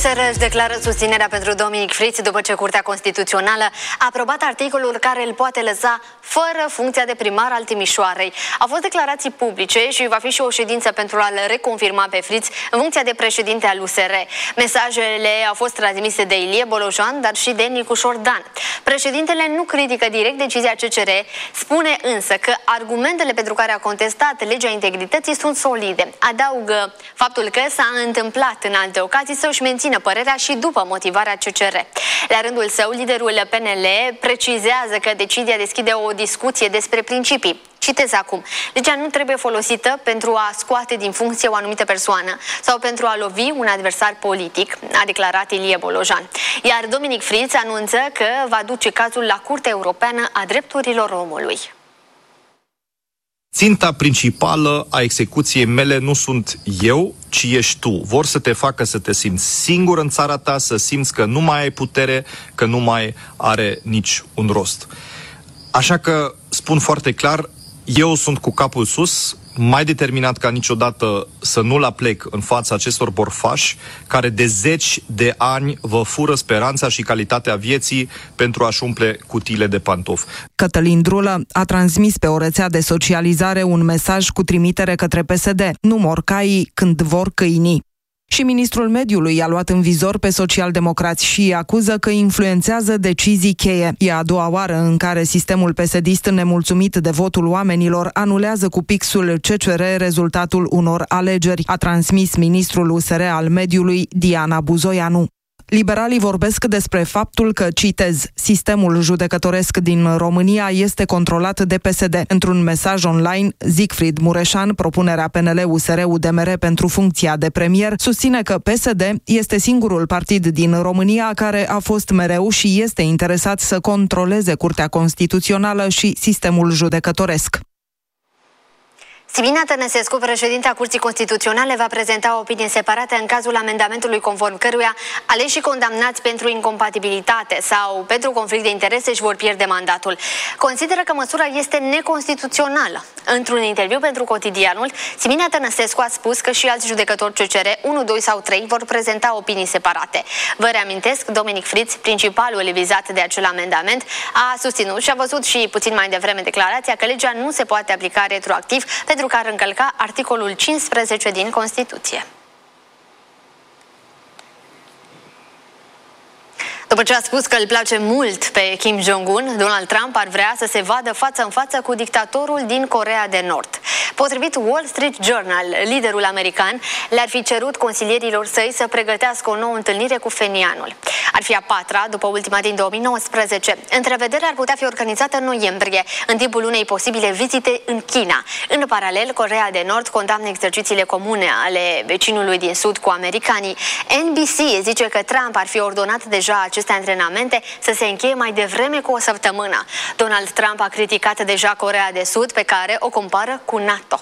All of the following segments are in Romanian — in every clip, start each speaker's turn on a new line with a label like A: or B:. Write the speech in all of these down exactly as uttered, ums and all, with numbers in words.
A: U S R își declară susținerea pentru Dominic Fritz după ce Curtea Constituțională a aprobat articolul care îl poate lăsa fără funcția de primar al Timișoarei. Au fost declarații publice și va fi și o ședință pentru a-l reconfirma pe Fritz în funcția de președinte al U S R. Mesajele au fost transmise de Ilie Bolojan, dar și de Nicu Șordan. Președintele nu critică direct decizia C C R, spune însă că argumentele pentru care a contestat legea integrității sunt solide. Adaugă faptul că s-a întâmplat în alte ocazii să își mențină părerea și după motivarea C C R. La rândul său, liderul P N L precizează că decizia deschide o discuție despre principii. Citez acum: legea nu trebuie folosită pentru a scoate din funcție o anumită persoană sau pentru a lovi un adversar politic, a declarat Ilie Bolojan. Iar Dominic Fritz anunță că va duce cazul la Curtea Europeană a Drepturilor Omului.
B: Ținta principală a execuției mele nu sunt eu, ci ești tu. Vor să te facă să te simți singur în țara ta, să simți că nu mai ai putere, că nu mai are nici un rost. Așa că spun foarte clar, eu sunt cu capul sus, mai determinat ca niciodată să nu-l aplec în fața acestor borfași care de zeci de ani vă fură speranța și calitatea vieții pentru a-și umple cutiile de pantofi.
C: Cătălin Drulă a transmis pe o rețea de socializare un mesaj cu trimitere către P S D: nu mor caii când vor câinii. Și ministrul mediului i-a luat în vizor pe socialdemocrați și îi acuză că influențează decizii cheie. E a doua oară în care sistemul P S D-ist, nemulțumit de votul oamenilor, anulează cu pixul C C R rezultatul unor alegeri, a transmis ministrul U S R al mediului Diana Buzoianu. Liberalii vorbesc despre faptul că, citez, sistemul judecătoresc din România este controlat de P S D. Într-un mesaj online, Siegfried Mureșan, propunerea P N L U S R U D M R pentru funcția de premier, susține că P S D este singurul partid din România care a fost mereu și este interesat să controleze Curtea Constituțională și sistemul judecătoresc.
A: Simina Tănăsescu, președinta Curții Constituționale, va prezenta opinie separată în cazul amendamentului conform căruia aleșii condamnați pentru incompatibilitate sau pentru conflict de interese își vor pierde mandatul. Consideră că măsura este neconstituțională. Într-un interviu pentru Cotidianul, Simina Tănăsescu a spus că și alți judecători C C R, unu, doi sau trei, vor prezenta opinii separate. Vă reamintesc, Dominic Fritz, principalul vizat de acel amendament, a susținut și a văzut și puțin mai devreme declarația că legea nu se poate aplica retroactiv pentru pentru că ar încălca articolul cincisprezece din Constituție. După ce a spus că îl place mult pe Kim Jong-un, Donald Trump ar vrea să se vadă față în față cu dictatorul din Coreea de Nord. Potrivit Wall Street Journal, liderul american le-ar fi cerut consilierilor săi să pregătească o nouă întâlnire cu fenianul. Ar fi a patra, după ultima din două mii nouăsprezece. Întrevederea ar putea fi organizată în noiembrie, în timpul unei posibile vizite în China. În paralel, Coreea de Nord condamnă exercițiile comune ale vecinului din Sud cu americanii. N B C zice că Trump ar fi ordonat deja aceste antrenamente să se încheie mai devreme cu o săptămână. Donald Trump a criticat deja Coreea de Sud, pe care o compară cu NATO.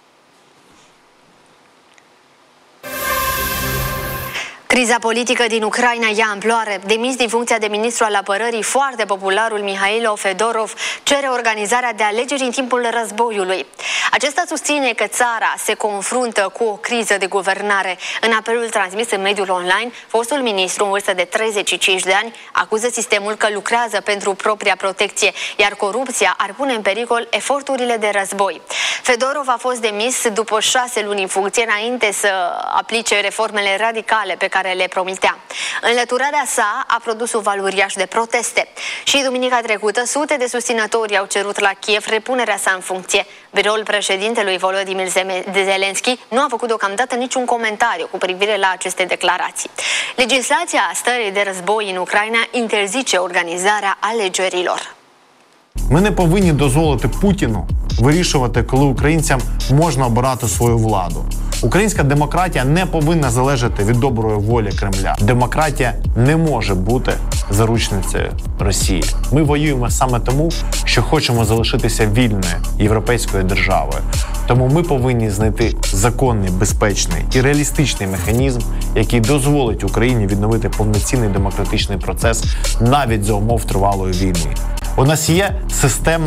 A: Criza politică din Ucraina ia amploare. Demis din funcția de ministru al apărării, foarte popularul Mihailo Fedorov cere organizarea de alegeri în timpul războiului. Acesta susține că țara se confruntă cu o criză de guvernare. În apelul transmis în mediul online, fostul ministru în vârstă de treizeci și cinci de ani acuză sistemul că lucrează pentru propria protecție, iar corupția ar pune în pericol eforturile de război. Fedorov a fost demis după șase luni în funcție, înainte să aplice reformele radicale pe care le promitea. Înlăturarea sa a produs un val uriaș de proteste. Și duminica trecută, sute de susținători au cerut la Kiev repunerea sa în funcție. Biroul președintelui Volodymyr Zelensky nu a făcut deocamdată niciun comentariu cu privire la aceste declarații. Legislația stării de război în Ucraina interzice organizarea alegerilor.
D: Ми не повинні дозволити Путіну вирішувати, коли українцям можна обирати свою владу. Українська демократія не повинна залежати від доброї волі Кремля. Демократія не може бути заручницею Росії. Ми воюємо саме тому, що хочемо залишитися вільною європейською державою. Тому ми повинні знайти законний, безпечний і реалістичний механізм, який дозволить Україні відновити повноцінний демократичний процес навіть за умов тривалої війни. У нас є системна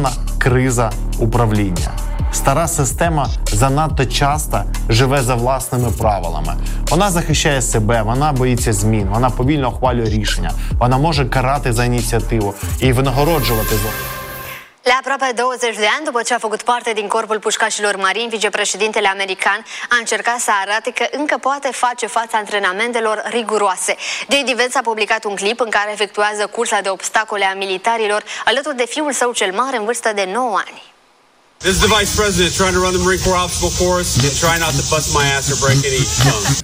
D: криза управління. Стара система занадто часто живе за власними правилами. Вона захищає себе, вона боїться змін, вона повільно ухвалює рішення, вона може карати за ініціативу і винагороджувати за...
A: La aproape douăzeci de ani, după ce a făcut parte din Corpul Pușcașilor Marini, vicepreședintele american a încercat să arate că încă poate face față antrenamentelor riguroase. J D. Vance a publicat un clip în care efectuează cursa de obstacole a militarilor alături de fiul său cel mare în vârstă de nouă ani.
E: This is the Vice President trying to run the Marine Corps obstacle course and try not to bust my ass or break any bones.